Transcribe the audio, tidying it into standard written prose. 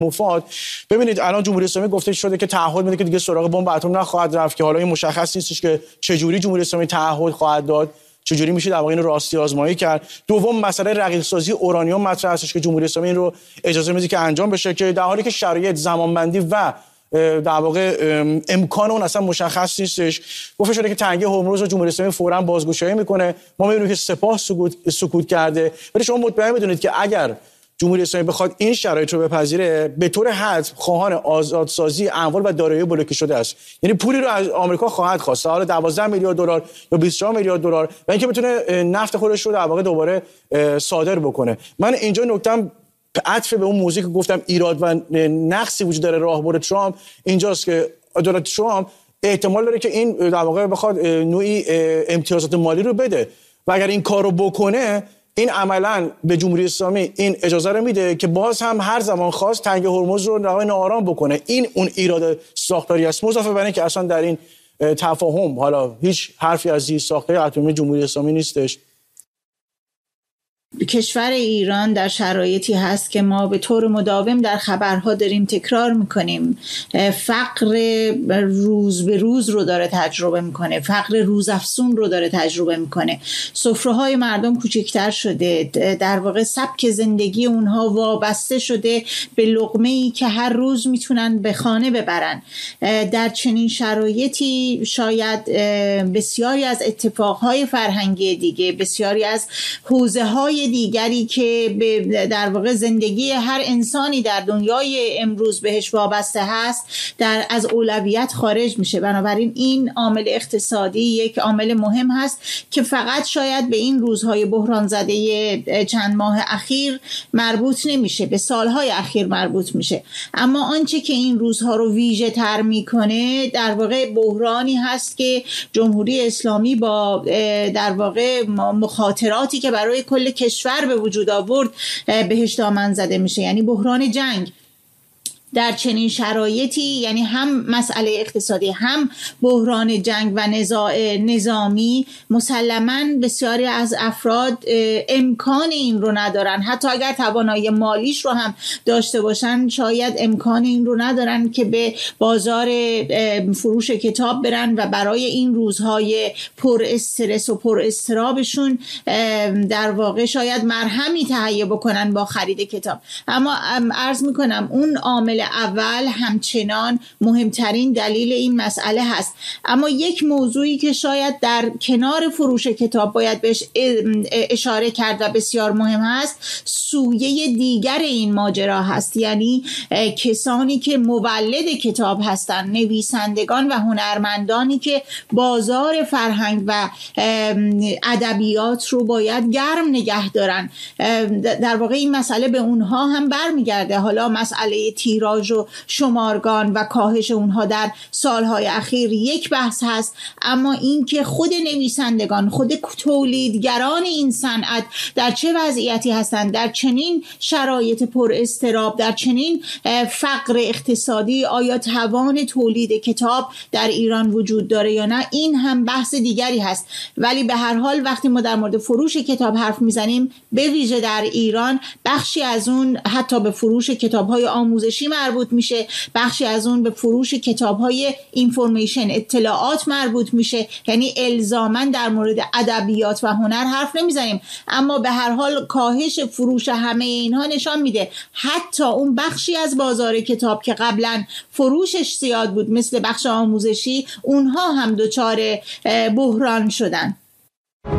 مفاد. ببینید الان جمهوری اسلامی گفته شده که تعهد میده که دیگه سراغ بمب اتم نخواهد رفت، که حالا این مشخص نیستش که چه جوری جمهوری اسلامی تعهد خواهد داد، چجوری میشه در واقع این راستی آزمایی کرد. دوم مسئله رقیق سازی اورانیوم مطرح هستش که جمهوری اسلامی این رو اجازه میده که انجام بشه، که در حالی که شرایط زمانبندی و در واقع امکان اون اصلا مشخص نیستش. گفته شده که تنگه هرمز رو جمهوری اسلامی فوراً بازگشایی میکنه. ما میبینیم که سپاه سکوت کرده، ولی شما مطمئن بدونید که اگر جمهوری اسلامی بخواد این شرایط رو بپذیره، به طور حتم خواهان آزادسازی اموال و دارایی بلوکه شده است. یعنی پولی رو از آمریکا خواهد خواست، حالا 12 میلیارد دلار یا 24 میلیارد دلار، و اینکه بتونه نفت خودش رو در واقع دوباره صادر بکنه. من اینجا نکتم عطف به اون موضوعی که گفتم ایراد و نقصی وجود داره راهبر ترامپ اینجاست که دولت ترامپ احتمال داره که این در واقع بخواد نوعی امتیازات مالی رو بده، و اگر این کار رو بکنه، این عملاً به جمهوری اسلامی این اجازه رو میده که باز هم هر زمان خواست تنگ هرمز رو ناآرام بکنه. این اون ایراد ساختاری است، مضافه بر اینکه اصلا در این تفاهم حالا هیچ حرفی از این ساختار اتمی جمهوری اسلامی نیستش. کشور ایران در شرایطی هست که ما به طور مداوم در خبرها داریم تکرار میکنیم، فقر روز به روز رو داره تجربه میکنه، فقر روزافزون رو داره تجربه میکنه. سفره‌های مردم کوچکتر شده، در واقع سبک زندگی اونها وابسته شده به لقمه‌ای که هر روز میتونن به خانه ببرن. در چنین شرایطی شاید بسیاری از اتفاقهای فرهنگی دیگه، بسیاری از حوزه‌های دیگری که در واقع زندگی هر انسانی در دنیای امروز بهش وابسته هست از اولویت خارج میشه. بنابراین این عامل اقتصادی یک عامل مهم هست که فقط شاید به این روزهای بحران زده چند ماه اخیر مربوط نمیشه، به سالهای اخیر مربوط میشه. اما آنچه که این روزها رو ویژه تر میکنه در واقع بحرانی هست که جمهوری اسلامی با در واقع مخاطراتی که برای کل کشور به وجود آورد بهش دامن زده میشه، یعنی بحران جنگ. در چنین شرایطی یعنی هم مسئله اقتصادی هم بحران جنگ و نزاع نظامی، مسلماً بسیاری از افراد امکان این رو ندارن، حتی اگر توانایی مالیش رو هم داشته باشن شاید امکان این رو ندارن که به بازار فروش کتاب برن و برای این روزهای پر استرس و پر اضطرابشون در واقع شاید مرهمی تهیه بکنن با خرید کتاب. اما عرض میکنم اون عامل اول همچنان مهمترین دلیل این مسئله هست. اما یک موضوعی که شاید در کنار فروش کتاب باید بهش اشاره کرد و بسیار مهم هست، سویه دیگر این ماجرا هست، یعنی کسانی که مولد کتاب هستند، نویسندگان و هنرمندانی که بازار فرهنگ و ادبیات رو باید گرم نگه دارن. در واقع این مسئله به اونها هم برمیگرده. حالا مسئله تیراژ و شمارگان و کاهش اونها در سالهای اخیر یک بحث هست، اما این که خود نویسندگان، خود تولیدگران این صنعت در چه وضعیتی هستند، در چنین شرایط پر اضطراب، در چنین فقر اقتصادی، آیا توان تولید کتاب در ایران وجود داره یا نه، این هم بحث دیگری هست. ولی به هر حال وقتی ما در مورد فروش کتاب حرف میزنیم، به ویژه در ایران بخشی از اون حتی به فروش کتاب‌های آموزشی مربوط میشه، بخشی از اون به فروش کتاب‌های اینفورمیشن، اطلاعات مربوط میشه. یعنی الزاماً در مورد ادبیات و هنر حرف نمیزنیم، اما به هر حال کاهش فروش همه اینها نشان میده حتی اون بخشی از بازار کتاب که قبلا فروشش زیاد بود مثل بخش آموزشی، اونها هم دچار بحران شدن.